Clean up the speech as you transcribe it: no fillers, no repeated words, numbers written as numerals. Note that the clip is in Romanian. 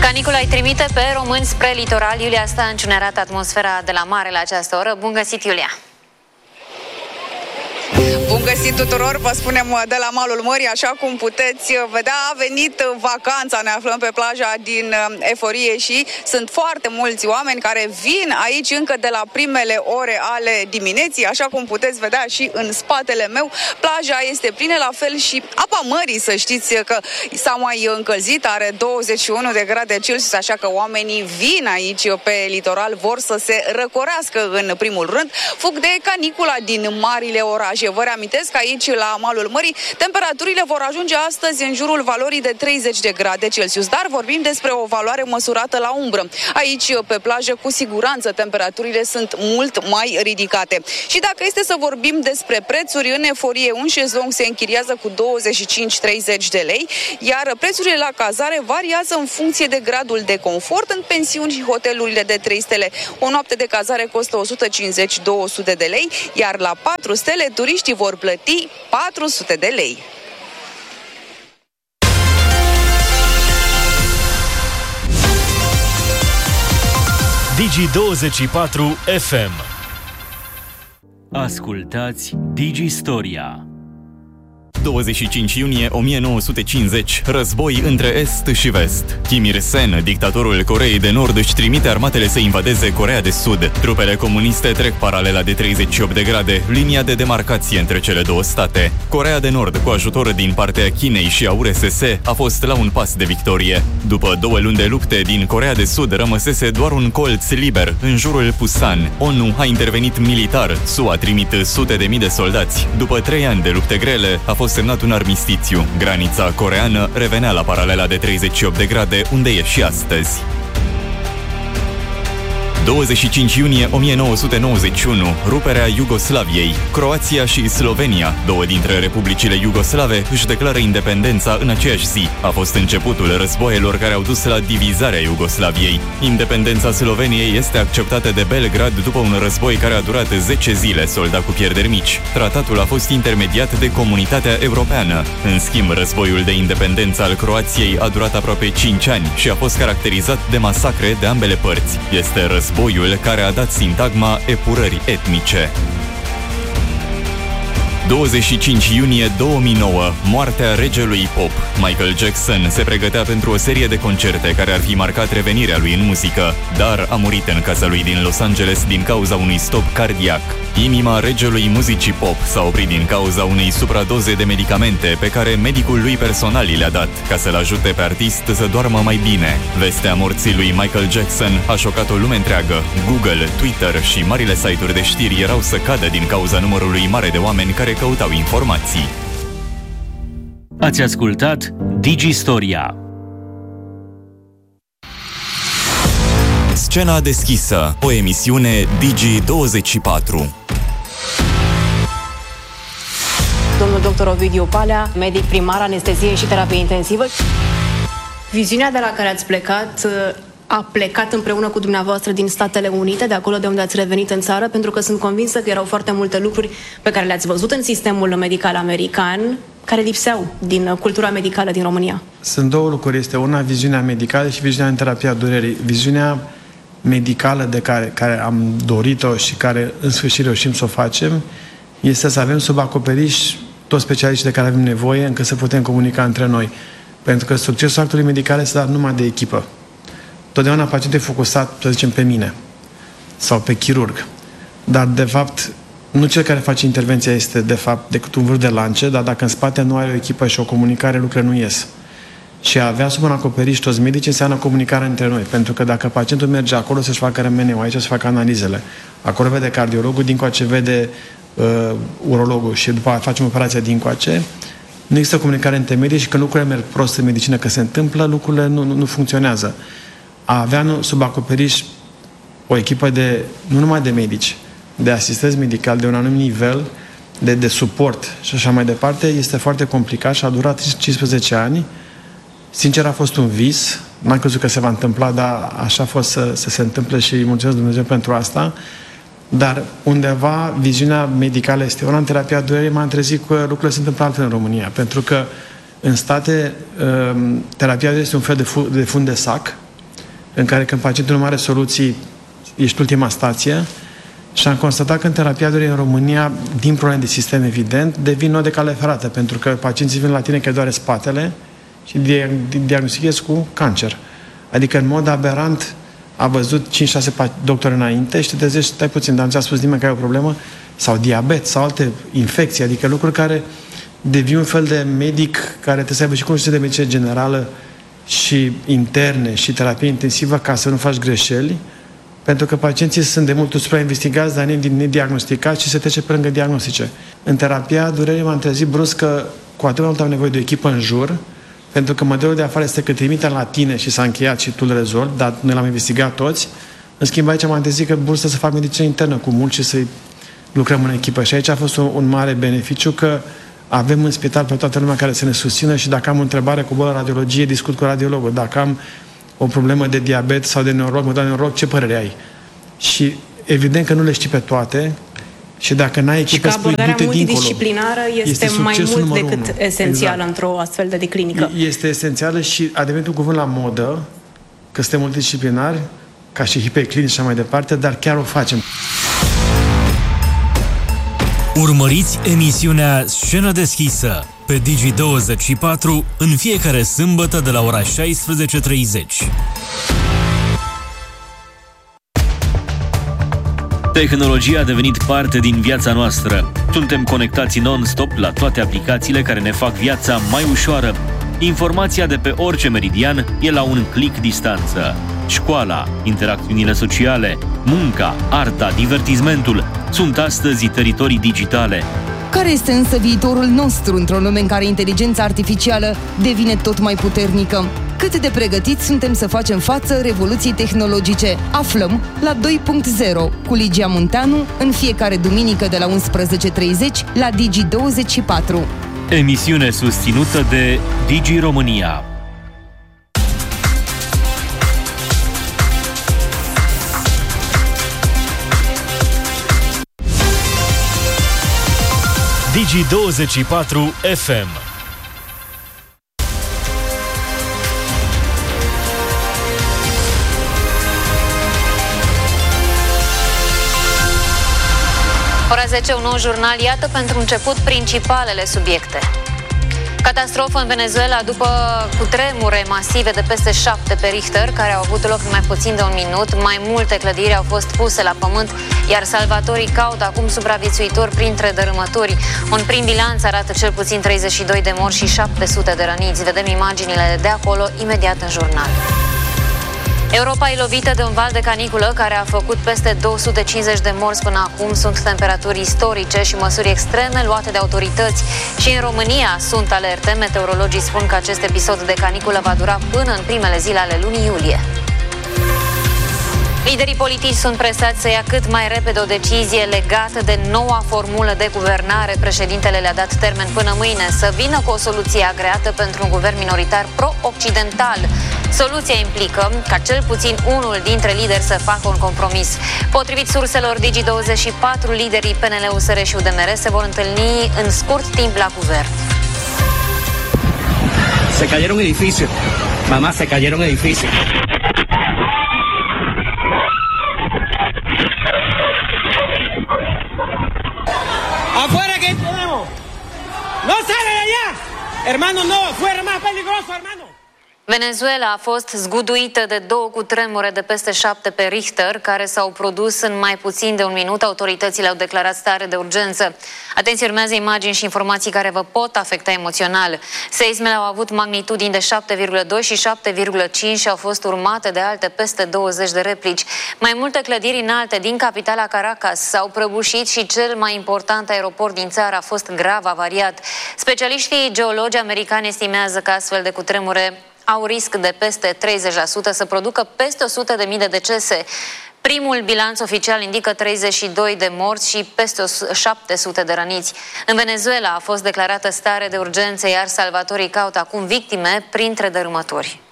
Canicula îi trimite pe români spre litoral. Iulia Stanciu ne arată atmosfera de la mare la această oră. Bun găsit, Iulia! Bun găsit tuturor, vă spunem de la malul mării, așa cum puteți vedea, a venit vacanța, ne aflăm pe plaja din Eforie și sunt foarte mulți oameni care vin aici încă de la primele ore ale dimineții, așa cum puteți vedea și în spatele meu, plaja este plină, la fel și apa mării, să știți că s-a mai încălzit, are 21 de grade Celsius, așa că oamenii vin aici pe litoral, vor să se răcorească în primul rând, fug de canicula din marile orașe. Vă reamintesc că aici, la malul mării, temperaturile vor ajunge astăzi în jurul valorii de 30 de grade Celsius, dar vorbim despre o valoare măsurată la umbră. Aici, pe plajă, cu siguranță, temperaturile sunt mult mai ridicate. Și dacă este să vorbim despre prețuri, în Eforie, un șezlong se închiriază cu 25-30 de lei, iar prețurile la cazare variază în funcție de gradul de confort. În pensiuni și hotelurile de 3 stele, o noapte de cazare costă 150-200 de lei, iar la 4 stele, turiștii vor plăti 400 de lei. Digi24 FM. Ascultați Digistoria. 25 iunie 1950, război între Est și Vest. Kim Il-sen, dictatorul Coreei de Nord, își trimite armatele să invadeze Coreea de Sud. Trupele comuniste trec paralela de 38 de grade, linia de demarcație între cele două state. Coreea de Nord, cu ajutor din partea Chinei și a URSS, a fost la un pas de victorie. După 2 luni de lupte, din Coreea de Sud rămăsese doar un colț liber, în jurul Pusan. ONU a intervenit militar, SUA trimit sute de mii de soldați. După 3 ani de lupte grele, a fost semnat un armistițiu. Granița coreeană revenea la paralela de 38 de grade, unde e și astăzi. 25 iunie 1991, ruperea Iugoslaviei. Croația și Slovenia, două dintre republicile iugoslave, își declară independența în aceeași zi. A fost începutul războaielor care au dus la divizarea Iugoslaviei. Independența Sloveniei este acceptată de Belgrad după un război care a durat 10 zile, soldat cu pierderi mici. Tratatul a fost intermediat de Comunitatea Europeană. În schimb, războiul de independență al Croației a durat aproape 5 ani și a fost caracterizat de masacre de ambele părți. Este războiul care a dat sintagma epurării etnice. 25 iunie 2009, moartea regelui pop. Michael Jackson se pregătea pentru o serie de concerte care ar fi marcat revenirea lui în muzică, dar a murit în casa lui din Los Angeles din cauza unui stop cardiac. Inima regelui muzicii pop s-a oprit din cauza unei supradoze de medicamente pe care medicul lui personal le-a dat, ca să-l ajute pe artist să doarmă mai bine. Vestea morții lui Michael Jackson a șocat o lume întreagă. Google, Twitter și marile site-uri de știri erau să cadă din cauza numărului mare de oameni care căutau informații. Ați ascultat Digistoria. Scena deschisă, o emisiune Digi24. Domnul dr. Ovidiu Palea, medic primar, anestezie și terapie intensivă. Viziunea de la care ați plecat a plecat împreună cu dumneavoastră din Statele Unite, de acolo de unde ați revenit în țară, pentru că sunt convinsă că erau foarte multe lucruri pe care le-ați văzut în sistemul medical american, care lipseau din cultura medicală din România. Sunt două lucruri. Este una, viziunea medicală și viziunea în terapia durerii. Viziunea medicală de care am dorit-o și care în sfârșit reușim să o facem, este să avem sub acoperiș toți specialiștii de care avem nevoie, încât să putem comunica între noi. Pentru că succesul actului medical este dat numai de echipă. Totdeauna pacientul e focusat, să zicem, pe mine sau pe chirurg. Dar, de fapt, nu cel care face intervenția este, de fapt, decât un vârf de lance, dar dacă în spate nu ai o echipă și o comunicare, lucrurile nu ies. Și a avea sub un acoperiș toți medici înseamnă comunicare între noi. Pentru că dacă pacientul merge acolo să-și facă RMN-ul, aici să facă analizele, acolo vede cardiologul, dincoace vede urologul și după aceea facem operația dincoace, nu există comunicare între medici și când lucrurile merg prost în medicină, că se întâmplă, lucrurile nu funcționează. A avea sub acoperiș o echipă nu numai de medici, de asistenți medicali, de un anumit nivel, de suport și așa mai departe, este foarte complicat și a durat 15 ani. Sincer, a fost un vis. N-am crezut că se va întâmpla, dar așa a fost să se întâmple și mulțumesc Dumnezeu pentru asta. Dar undeva viziunea medicală este una. În terapia durerii m-am trezit că lucrurile se întâmplă altfel în România. Pentru că în state terapia este un fel de fund de sac în care când pacientul nu are soluții, ești ultima stație. Și am constatat că în terapia durerii în România, din probleme de sistem evident, devin node de cale ferată, pentru că pacienții vin la tine că doare spatele și diagnostichezi cu cancer. Adică în mod aberant a văzut 5-6 doctori înainte și te trezești, stai puțin, dar nu ți-a spus nimeni că ai o problemă, sau diabet, sau alte infecții, adică lucruri care devii un fel de medic care trebuie să aibă și cunoștințe de medicină generală și interne și terapie intensivă ca să nu faci greșeli, pentru că pacienții sunt de mult suprainvestigați, dar nediagnosticați și se trece pe lângă diagnostice. În terapia durerii m-am trezit brusc că cu atât mai mult am nevoie de o echipă în jur, pentru că modelul de afară este că trimitem la tine și s-a încheiat și tu îl rezolvi, dar noi l-am investigat toți. În schimb, aici m-am trezit că brusc să fac medicină internă cu mult și să lucrăm în echipă. Și aici a fost un mare beneficiu că avem în spital pe toată lumea care să ne susțină și dacă am o întrebare cu bolă radiologie, discut cu radiologul. Dacă am o problemă de diabet sau de neurolog, mă dau neurolog, ce părere ai? Și evident că nu le știi pe toate și dacă n-ai echipă, spui du-te dincolo. Multidisciplinară este mai mult decât esențială într-o astfel de clinică. Este esențială și a devenit un cuvânt la modă, că suntem multidisciplinari, ca și hiperclinici și așa mai departe, dar chiar o facem. Urmăriți emisiunea Scenă deschisă pe Digi24 în fiecare sâmbătă de la ora 16:30. Tehnologia a devenit parte din viața noastră. Suntem conectați non-stop la toate aplicațiile care ne fac viața mai ușoară. Informația de pe orice meridian e la un click distanță. Școala, interacțiunile sociale, munca, arta, divertismentul sunt astăzi teritorii digitale. Care este însă viitorul nostru într-o lume în care inteligența artificială devine tot mai puternică? Cât de pregătiți suntem să facem față revoluției tehnologice? Aflăm la 2.0 cu Ligia Munteanu în fiecare duminică de la 11:30 la Digi24. Emisiune susținută de Digi România. Digi24 FM. Ora 10, un nou jurnal, iată pentru început principalele subiecte. Catastrofă în Venezuela după cutremure masive de peste 7 pe Richter, care au avut loc în mai puțin de un minut. Mai multe clădiri au fost puse la pământ, iar salvatorii caută acum supraviețuitori printre dărâmături. Un prim bilanț arată cel puțin 32 de morți și 700 de răniți. Vedem imaginile de acolo imediat în jurnal. Europa e lovită de un val de caniculă care a făcut peste 250 de morți până acum. Sunt temperaturi istorice și măsuri extreme luate de autorități. Și în România sunt alerte. Meteorologii spun că acest episod de caniculă va dura până în primele zile ale lunii iulie. Liderii politici sunt presați să ia cât mai repede o decizie legată de noua formulă de guvernare. Președintele le-a dat termen până mâine să vină cu o soluție agreată pentru un guvern minoritar pro-occidental. Soluția implică ca cel puțin unul dintre lideri să facă un compromis. Potrivit surselor Digi24, liderii PNL, USR și UDMR se vor întâlni în scurt timp la guvern. Se cayeron edificios. Mamá, se cayeron edificios. ¡Afuera que tenemos! ¡No sale de allá! Hermano, no, afuera más peligroso, hermano. Venezuela a fost zguduită de 2 cutremure de peste 7 pe Richter, care s-au produs în mai puțin de un minut. Autoritățile au declarat stare de urgență. Atenție, urmează imagini și informații care vă pot afecta emoțional. Seismele au avut magnitudini de 7,2 și 7,5 și au fost urmate de alte peste 20 de replici. Mai multe clădiri înalte din capitala Caracas s-au prăbușit și cel mai important aeroport din țară a fost grav avariat. Specialiștii geologi americani estimează că astfel de cutremure au risc de peste 30% să producă peste 100.000 de decese. Primul bilanț oficial indică 32 de morți și peste 700 de răniți. În Venezuela a fost declarată stare de urgență, iar salvatorii caută acum victime printre dărâmători.